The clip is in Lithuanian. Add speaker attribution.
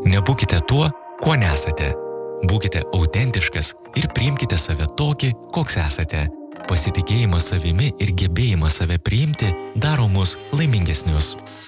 Speaker 1: Nebūkite tuo, kuo nesate. Būkite autentiškas ir priimkite save tokį, koks esate. Pasitikėjimas savimi ir gebėjimas save priimti daro mus laimingesnius.